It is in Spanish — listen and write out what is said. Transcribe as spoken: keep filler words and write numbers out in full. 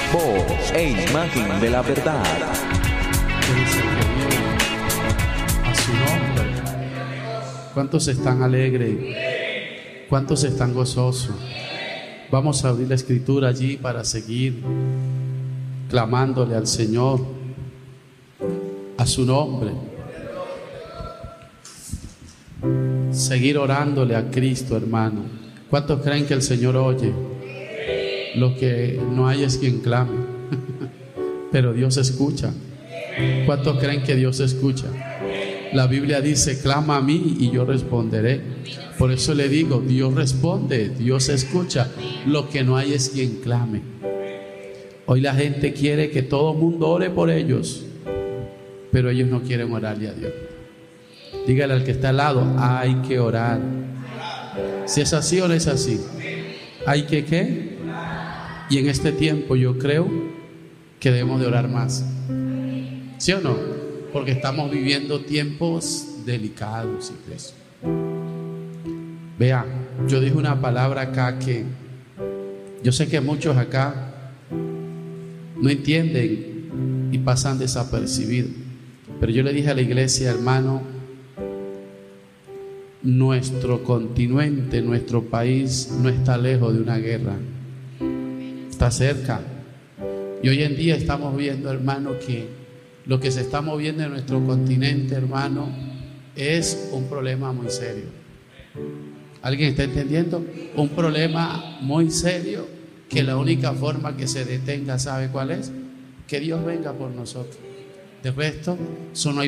Voz e imagen de la verdad. A su nombre. ¿Cuántos están alegres? ¿Cuántos están gozosos? Vamos a abrir la escritura allí para seguir clamándole al Señor a su nombre. Seguir orándole a Cristo, hermano. ¿Cuántos creen que el Señor oye? Lo que no hay es quien clame, pero Dios escucha. ¿Cuántos creen que Dios escucha? La Biblia dice: clama a mí y yo responderé. Por eso le digo, Dios responde, Dios escucha. Lo que no hay es quien clame. Hoy la gente quiere que todo el mundo ore por ellos, pero ellos no quieren orarle a Dios. Dígale al que está al lado: hay que orar. Si es así o no es así, hay que ¿qué? Y en este tiempo yo creo que debemos de orar más. ¿Sí o no? Porque estamos viviendo tiempos delicados y eso. Vea, yo dije una palabra acá que yo sé que muchos acá no entienden y pasan desapercibidos. Pero yo le dije a la iglesia: hermano, nuestro continente, nuestro país no está lejos de una guerra. Está cerca. Y hoy en día estamos viendo, hermano, que lo que se está moviendo en nuestro continente, hermano, es un problema muy serio. ¿Alguien está entendiendo? Un problema muy serio, que la única forma que se detenga, ¿sabe cuál es? Que Dios venga por nosotros. De resto, eso no hay